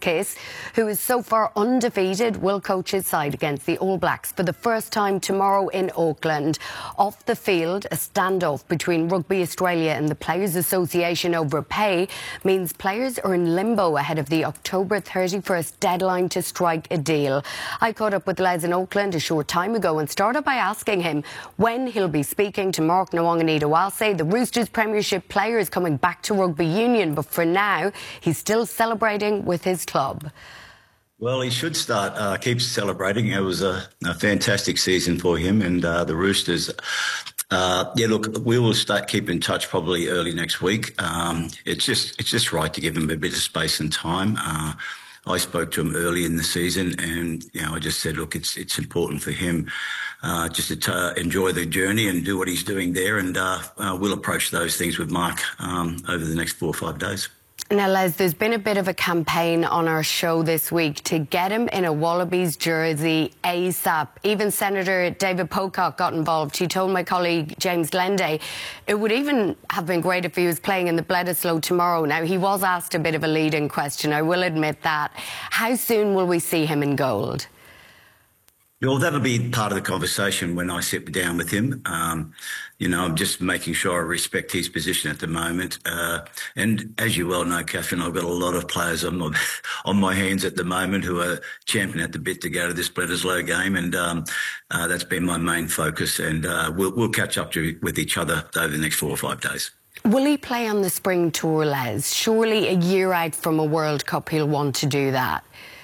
Kiss, who is so far undefeated, will coach his side against the All Blacks for the first time tomorrow in Auckland. Off the field, a standoff between Rugby Australia and the Players Association over pay means players are in limbo ahead of the October 31st deadline to strike a deal. I caught up with Les in Auckland a short time ago and started by asking him when he'll be speaking to Mark Nawaqanitawase, the Roosters Premiership players coming back to rugby union. But for now, he's still celebrating with his club. Well, he should start, keep celebrating. It was a fantastic season for him and the Roosters. Look, we will keep in touch probably early next week. It's just right to give him a bit of space and time. I spoke to him early in the season and, I just said, look, it's important for him just to enjoy the journey and do what he's doing there. And we'll approach those things with Mark over the next 4 or 5 days. Now, Les, there's been a bit of a campaign on our show this week to get him in a Wallabies jersey ASAP. Even Senator David Pocock got involved. He told my colleague James Glenday it would even have been great if he was playing in the Bledisloe tomorrow. Now, he was asked a bit of a leading question, I will admit that. How soon will we see him in gold? Well, that'll be part of the conversation when I sit down with him. I'm just making sure I respect his position at the moment. And as you well know, Catherine, I've got a lot of players on my hands at the moment who are champing at the bit to go to this Bledisloe game. And that's been my main focus. And we'll catch up with each other over the next 4 or 5 days. Will he play on the spring tour, Les? Surely a year out from a World Cup, he'll want to do that.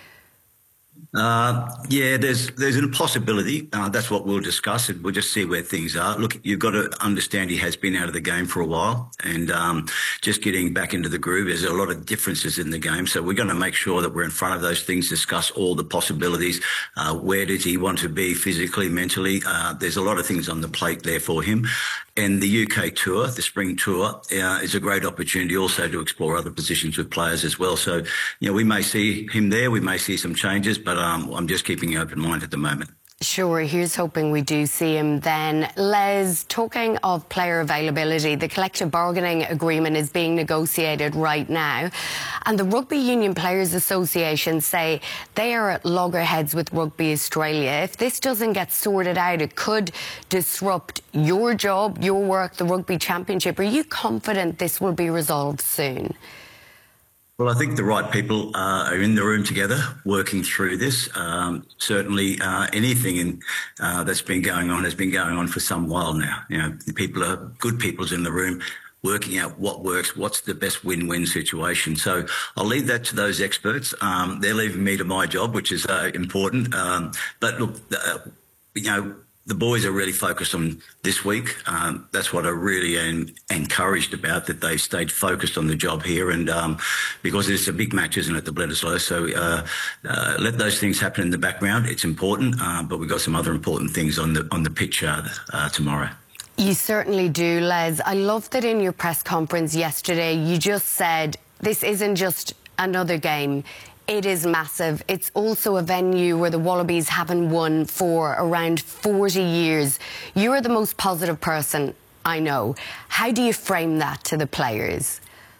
There's a possibility. That's what we'll discuss. And we'll just see where things are. Look, you've got to understand he has been out of the game for a while and just getting back into the groove. There's a lot of differences in the game. So we're going to make sure that we're in front of those things, discuss all the possibilities. Where does he want to be physically, mentally? There's a lot of things on the plate there for him. And the UK tour, the spring tour, is a great opportunity also to explore other positions with players as well. So, we may see him there. We may see some changes, but I'm just keeping an open mind at the moment. Sure, here's hoping we do see him then. Les, talking of player availability, the collective bargaining agreement is being negotiated right now. And the Rugby Union Players Association say they are at loggerheads with Rugby Australia. If this doesn't get sorted out, it could disrupt your job, your work, the Rugby Championship. Are you confident this will be resolved soon? Well, I think the right people are in the room together working through this. Certainly anything that's been going on has been going on for some while now. People are good people's in the room working out what works, what's the best win-win situation. So I'll leave that to those experts. They're leaving me to my job, which is important. But look, the boys are really focused on this week. That's what I really am encouraged about, that they've stayed focused on the job here. And because it's a big match, isn't it, the Bledisloe? So let those things happen in the background. It's important, but we've got some other important things on the pitch tomorrow. You certainly do, Les. I love that in your press conference yesterday, you just said this isn't just another game. It is massive. It's also a venue where the Wallabies haven't won for around 40 years. You're the most positive person I know. How do you frame that to the players?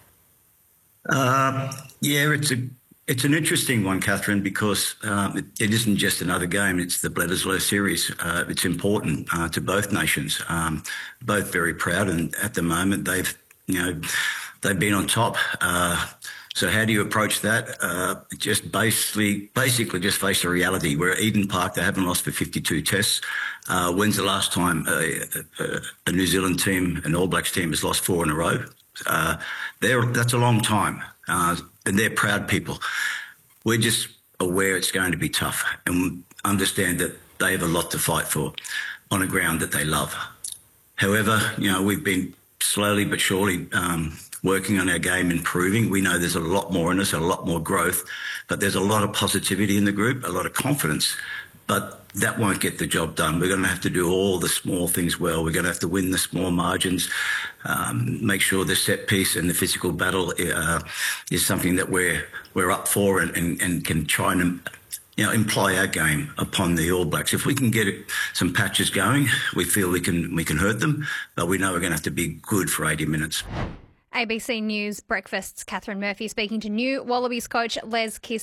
It's an interesting one, Catherine, because it isn't just another game. It's the Bledisloe series. It's important to both nations. Both very proud, and at the moment they've been on top. So how do you approach that? Just basically just face the reality. We're at Eden Park. They haven't lost for 52 tests. When's the last time a New Zealand team, an All Blacks team, has lost 4 in a row? That's a long time. And they're proud people. We're just aware it's going to be tough and understand that they have a lot to fight for on a ground that they love. However, we've been slowly but surely working on our game, improving. We know there's a lot more in us, a lot more growth, but there's a lot of positivity in the group, a lot of confidence. But that won't get the job done. We're going to have to do all the small things well. We're going to have to win the small margins, make sure the set piece and the physical battle is something that we're up for and can try and imply our game upon the All Blacks. If we can get some patches going, we feel we can hurt them, but we know we're going to have to be good for 80 minutes. ABC News Breakfast's Catherine Murphy speaking to new Wallabies coach Les Kiss.